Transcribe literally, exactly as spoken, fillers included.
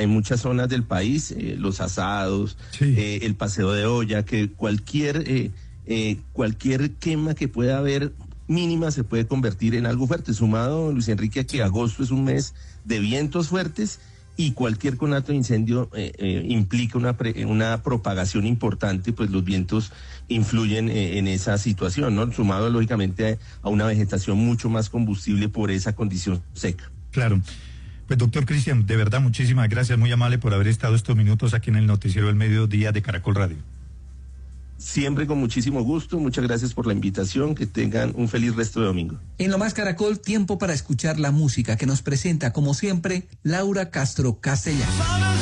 en muchas zonas del país, eh, los asados, sí. eh, el paseo de olla, que cualquier, eh, eh, cualquier quema que pueda haber mínima se puede convertir en algo fuerte, sumado, Luis Enrique, a que agosto es un mes de vientos fuertes y cualquier conato de incendio eh, eh, implica una pre, una propagación importante, pues los vientos influyen eh, en esa situación, ¿no? Sumado lógicamente a, a una vegetación mucho más combustible por esa condición seca. Claro. Pues doctor Cristian, de verdad muchísimas gracias, muy amable por haber estado estos minutos aquí en el Noticiero del Mediodía de Caracol Radio. Siempre con muchísimo gusto, muchas gracias por la invitación, que tengan un feliz resto de domingo. En Lo Más Caracol, tiempo para escuchar la música que nos presenta, como siempre, Laura Castro Castellano.